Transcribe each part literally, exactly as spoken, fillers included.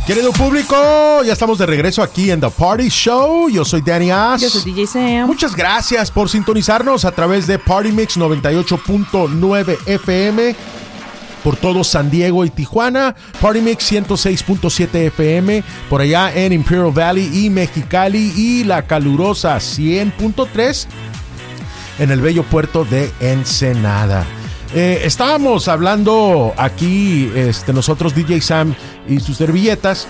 Querido público, ya estamos de regreso aquí en The Party Show. Yo soy Danny Oz. Yo soy D J Sam. Muchas gracias por sintonizarnos a través de Party Mix noventa y ocho punto nueve F M por todo San Diego y Tijuana, Party Mix ciento seis punto siete F M por allá en Imperial Valley y Mexicali, y la calurosa cien punto tres en el bello puerto de Ensenada. Eh, estábamos hablando aquí, este, nosotros, D J Sam y sus servilletas,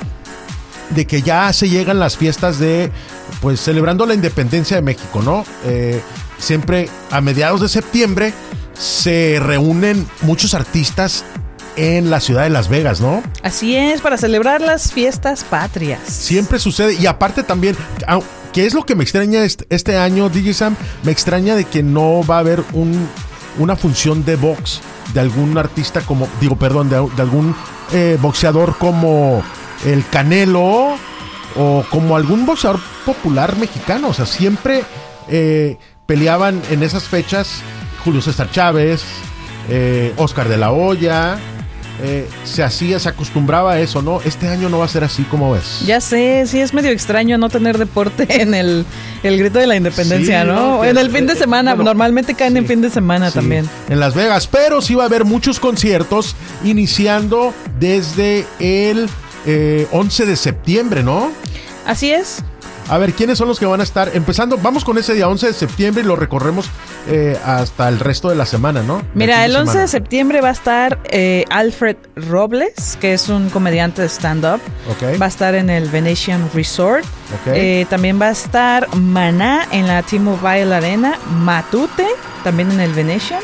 de que ya se llegan las fiestas de, pues, celebrando la independencia de México, ¿no? Eh, siempre a mediados de septiembre se reúnen muchos artistas en la ciudad de Las Vegas, ¿no? Así es, para celebrar las fiestas patrias. Siempre sucede, y aparte también, ¿qué es lo que me extraña este, este año, D J Sam? Me extraña de que no va a haber un... una función de box de algún artista como, digo, perdón, de, de algún eh, boxeador como el Canelo o como algún boxeador popular mexicano. O sea, siempre eh, peleaban en esas fechas Julio César Chávez, eh, Oscar de la Hoya. Eh, se hacía, se acostumbraba a eso, ¿no? Este año no va a ser así, como ves. Ya sé, sí es medio extraño no tener deporte en el, el grito de la independencia, sí, ¿no? ¿no? En el fin de semana, bueno, normalmente caen sí, en fin de semana sí, también. En Las Vegas, pero sí va a haber muchos conciertos iniciando desde el eh, once de septiembre, ¿no? Así es. A ver, ¿quiénes son los que van a estar empezando? Vamos con ese día once de septiembre y lo recorremos eh, hasta el resto de la semana, ¿no? Mira, el once semana. de septiembre va a estar eh, Alfred Robles, que es un comediante de stand-up. Okay. Va a estar en el Venetian Resort. Okay. Eh, también va a estar Maná en la T-Mobile Arena. Matute, también en el Venetian.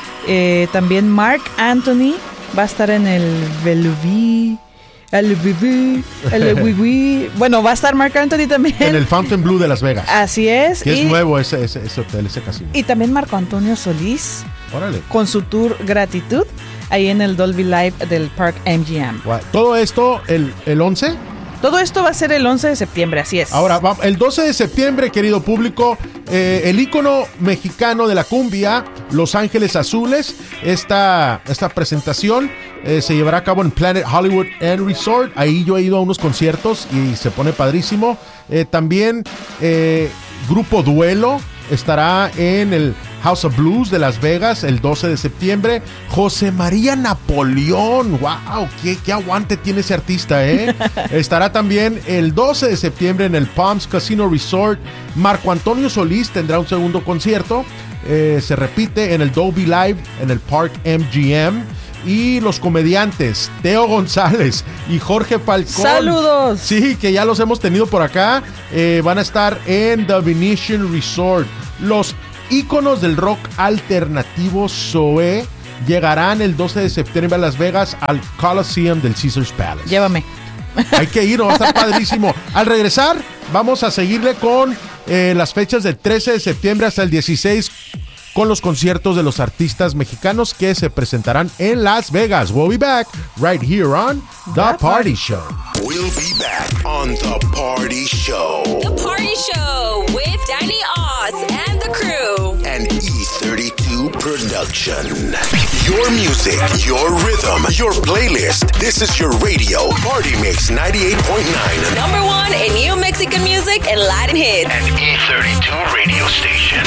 Eh, también Mark Anthony va a estar en el Bellevue. El Vivi, el Wiwi. Bueno, va a estar Mark Anthony también. En el Fontainebleau de Las Vegas. Así es. Que y, es nuevo ese, ese, ese hotel, ese casino. Y también Marco Antonio Solís. Órale. Con su tour Gratitud, ahí en el Dolby Live del Park M G M. Wow. ¿Todo esto el, el once? Todo esto va a ser el once de septiembre, así es. Ahora, va, el doce de septiembre, querido público, eh, el ícono mexicano de la cumbia, Los Ángeles Azules. Esta, esta presentación eh, se llevará a cabo en Planet Hollywood and Resort. Ahí yo he ido a unos conciertos y se pone padrísimo. Eh, también eh, Grupo Duelo estará en el House of Blues de Las Vegas el doce de septiembre. José María Napoleón, wow, qué, qué aguante tiene ese artista, ¿eh? Estará también el doce de septiembre en el Palms Casino Resort. Marco Antonio Solís tendrá un segundo concierto, eh, se repite en el Dolby Live en el Park M G M. Y los comediantes Teo González y Jorge Falcón. ¡Saludos! Sí, que ya los hemos tenido por acá. Eh, van a estar en The Venetian Resort. Los íconos del rock alternativo Zoé llegarán el doce de septiembre a Las Vegas al Coliseum del Caesars Palace. Llévame. Hay que ir, va a estar padrísimo. Al regresar, vamos a seguirle con eh, las fechas del trece de septiembre hasta el dieciséis, con los conciertos de los artistas mexicanos que se presentarán en Las Vegas. We'll be back right here on The Party Show. We'll be back on The Party Show. The Party Show with Danny Oz and the crew. An E thirty-two production. Your music, your rhythm, your playlist. This is your radio. Party Mix ninety-eight point nine. Number one in new Mexican music and Latin hits. An E thirty-two radio station.